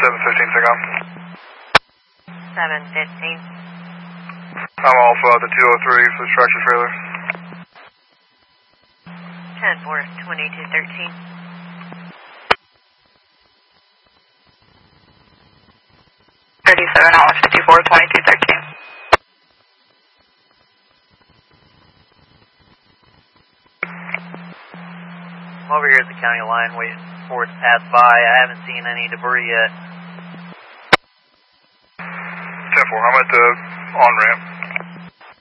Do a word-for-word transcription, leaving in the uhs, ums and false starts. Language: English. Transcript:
seven fifteen, Saigon. seven fifteen. I'm off uh, the two oh three for the tractor trailer. ten four, twenty-two thirteen. thirty-seven hours, fifty-four, twenty-two thirteen. I'm over here at the county line waiting for it to pass by. I haven't seen any debris yet. ten four, I'm at the on-ramp.